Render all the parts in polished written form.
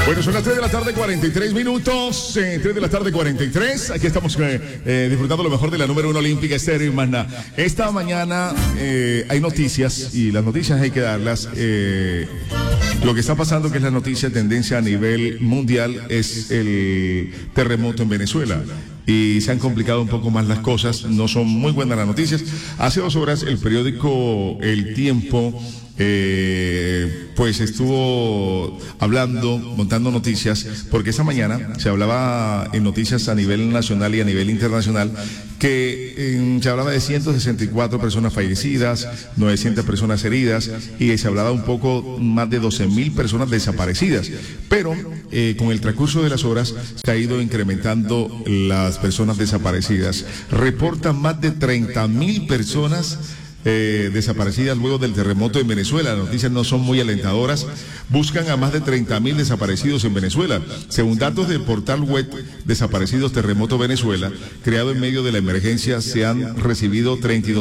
Bueno, son las 3 de la tarde, 43 minutos. 3 de la tarde, 43. Aquí estamos disfrutando lo mejor de la número 1 olímpica, Estéreo y más nada. Esta mañana hay noticias y las noticias hay que darlas. Lo que está pasando, que es la noticia tendencia a nivel mundial, es el terremoto en Venezuela. Y se han complicado un poco más las cosas, no son muy buenas las noticias. Hace 2 horas el periódico El Tiempo pues estuvo hablando, montando noticias, porque esa mañana se hablaba en noticias a nivel nacional y a nivel internacional que se hablaba de 164 personas fallecidas, 900 personas heridas y se hablaba un poco más de 12.000 personas desaparecidas, pero con el transcurso de las horas se ha ido incrementando las personas desaparecidas. Reportan más de 30.000 personas desaparecidas luego del terremoto en Venezuela. Las noticias no son muy alentadoras. Buscan a más de 30.000 desaparecidos en Venezuela. Según datos del portal web Desaparecidos Terremoto Venezuela, creado en medio de la emergencia, se han recibido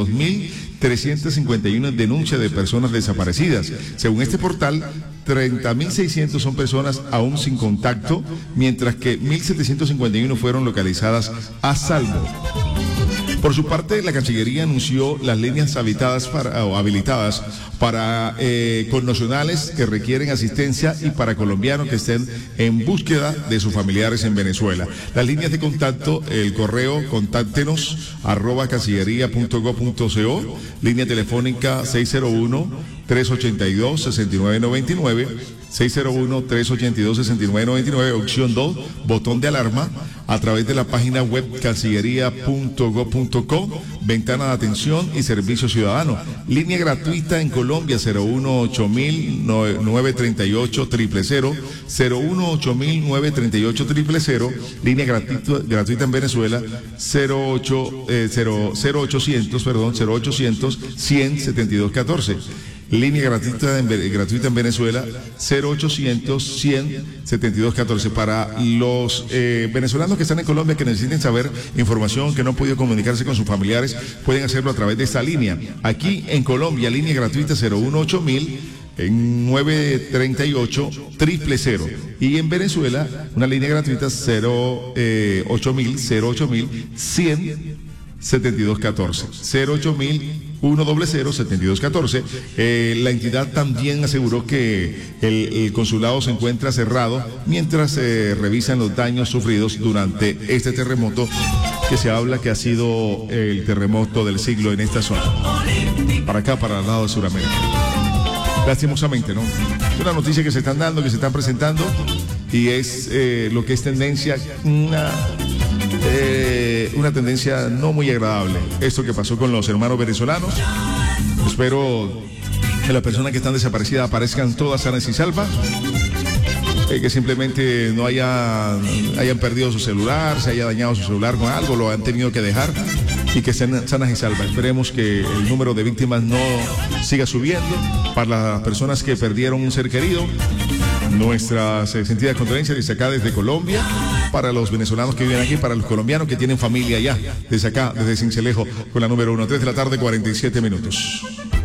32.351 denuncias de personas desaparecidas. Según este portal, 30.600 son personas aún sin contacto, mientras que 1.751 fueron localizadas a salvo. Por su parte, la Cancillería anunció las líneas habilitadas para connacionales que requieren asistencia y para colombianos que estén en búsqueda de sus familiares en Venezuela. Las líneas de contacto, el correo contáctenos @cancillería.gov.co, línea telefónica 601-382-6999, 601-382-6999, opción 2, botón de alarma, a través de la página web cancillería.gov.co, ventana de atención y servicio ciudadano. Línea gratuita en Colombia 018-938-000, 018-938-000, línea gratuita en Venezuela 0800-100-7214. Línea gratuita en Venezuela 0800-100-7214. Para los venezolanos que están en Colombia, que necesiten saber información, que no han podido comunicarse con sus familiares, pueden hacerlo a través de esta línea. Aquí en Colombia, línea gratuita 018-938-000, y en Venezuela una línea gratuita 08000-100-7214, 08000-100-7214. La entidad también aseguró que el consulado se encuentra cerrado mientras se revisan los daños sufridos durante este terremoto, que se habla que ha sido el terremoto del siglo en esta zona, para acá, para el lado de Sudamérica. Lastimosamente, ¿no? Es una noticia que se están dando, que se están presentando, y es lo que es tendencia, una tendencia no muy agradable. Esto que pasó con los hermanos venezolanos. Espero que las personas que están desaparecidas aparezcan todas sanas y salvas. Que simplemente no hayan perdido su celular, se haya dañado su celular con algo, lo han tenido que dejar, y que estén sanas y salvas. Esperemos que el número de víctimas no siga subiendo. Para las personas que perdieron un ser querido, nuestras sentidas condolencias desde acá, desde Colombia, para los venezolanos que viven aquí, para los colombianos que tienen familia allá, desde acá, desde Sincelejo, con la número 1, 3 de la tarde, 47 minutos.